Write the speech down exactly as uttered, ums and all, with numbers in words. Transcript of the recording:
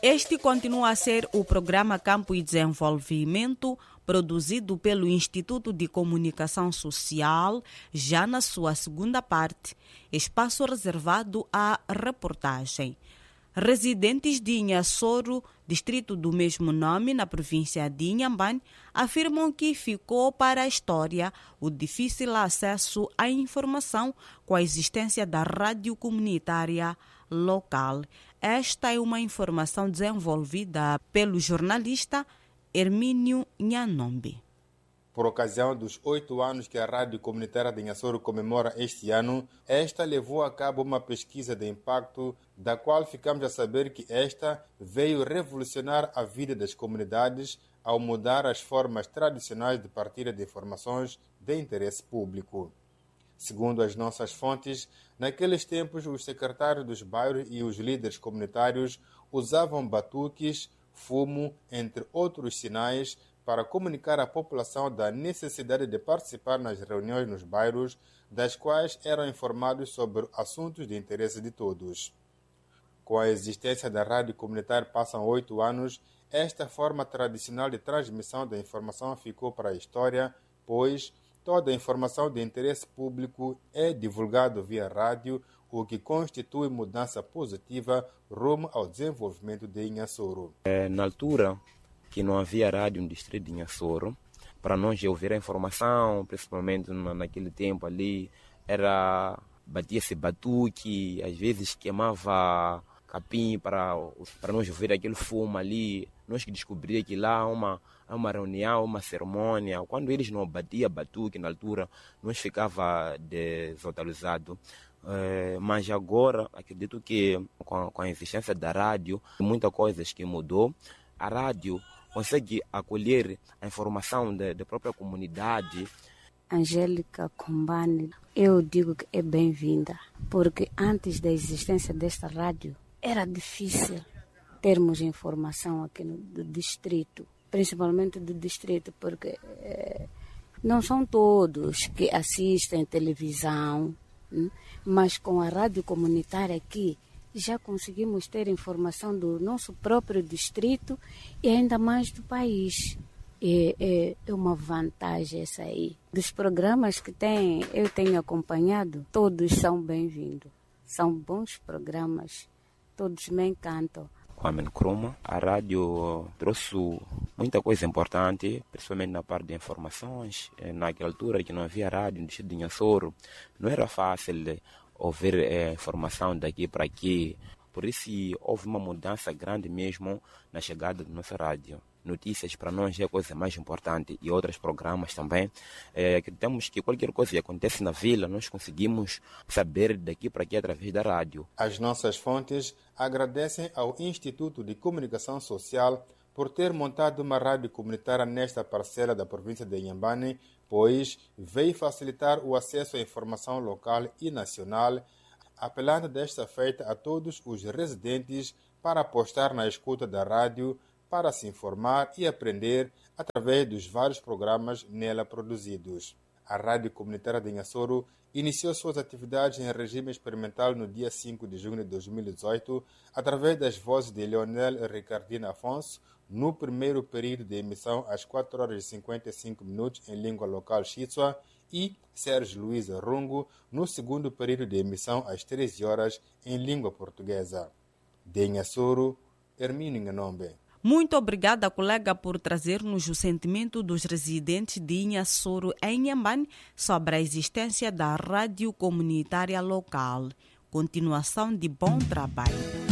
Este continua a ser o programa Campo e Desenvolvimento, produzido pelo Instituto de Comunicação Social, já na sua segunda parte, espaço reservado à reportagem. Residentes de Inhassoro, distrito do mesmo nome, na província de Inhambane, afirmam que ficou para a história o difícil acesso à informação com a existência da rádio comunitária local. Esta é uma informação desenvolvida pelo jornalista Hermínio Nhanombe. Por ocasião dos oito anos que a Rádio Comunitária de Inhassoro comemora este ano, esta levou a cabo uma pesquisa de impacto, da qual ficamos a saber que esta veio revolucionar a vida das comunidades ao mudar as formas tradicionais de partilha de informações de interesse público. Segundo as nossas fontes, naqueles tempos os secretários dos bairros e os líderes comunitários usavam batuques, fumo, entre outros sinais, para comunicar à população da necessidade de participar nas reuniões nos bairros, das quais eram informados sobre assuntos de interesse de todos. Com a existência da rádio comunitária passam oito anos, esta forma tradicional de transmissão da informação ficou para a história, pois toda a informação de interesse público é divulgada via rádio, o que constitui mudança positiva rumo ao desenvolvimento de Inhassoro. É, na altura que não havia rádio no distrito de Inhassoro, para nós ouvir a informação, principalmente naquele tempo ali, era batia-se batuque, às vezes queimava capim para, para nós ouvir aquele fumo ali. Nós que descobrimos que lá há uma, há uma reunião, uma cerimônia. Quando eles não batiam batuque na altura, nós ficava desatualizado. É, mas agora, acredito que com, com a existência da rádio, muitas coisas que mudou. A rádio consegue acolher a informação da, da própria comunidade. Angélica Combani, eu digo que é bem-vinda, porque antes da existência desta rádio era difícil termos informação aqui no do distrito, principalmente do distrito, porque é, não são todos que assistem televisão, hein? Mas com a rádio comunitária aqui, já conseguimos ter informação do nosso próprio distrito e ainda mais do país. É, é, é uma vantagem essa aí. Dos programas que tem, eu tenho acompanhado, todos são bem-vindos. São bons programas, todos me encantam. Kwame Nkrumah, a rádio trouxe muita coisa importante, principalmente na parte de informações. Naquela altura que não havia rádio no distrito de Inhassoro, não era fácil ouvir é, informação daqui para aqui. Por isso houve uma mudança grande mesmo na chegada da nossa rádio. Notícias para nós é a coisa mais importante e outros programas também. É, acreditamos que qualquer coisa que acontece na vila, nós conseguimos saber daqui para aqui através da rádio. As nossas fontes agradecem ao Instituto de Comunicação Social por ter montado uma rádio comunitária nesta parcela da província de Inhambane, pois veio facilitar o acesso à informação local e nacional, apelando desta feita a todos os residentes para apostar na escuta da rádio, para se informar e aprender através dos vários programas nela produzidos. A Rádio Comunitária de Inhassoro iniciou suas atividades em regime experimental no dia cinco de junho de dois mil e dezoito, através das vozes de Leonel Ricardino Afonso, no primeiro período de emissão às quatro horas e cinquenta e cinco minutos em língua local Xitsua, e Sérgio Luiz Rungo, no segundo período de emissão às treze horas em língua portuguesa. De Inhassoro, Hermínio Nhanombe. Muito obrigada, colega, por trazer-nos o sentimento dos residentes de Inhassoro em Inhambane sobre a existência da rádio comunitária local. Continuação de bom trabalho.